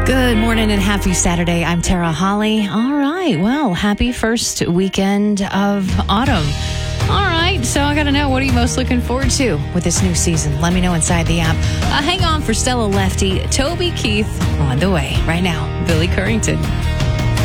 Good morning and happy Saturday. I'm Tara Holly. All right. Well, happy first weekend of autumn. All right. So I got to know, what are you most looking forward to with this new season? Let me know inside the app. Hang on for Stella Lefty, Toby Keith on the way right now. Billy Currington.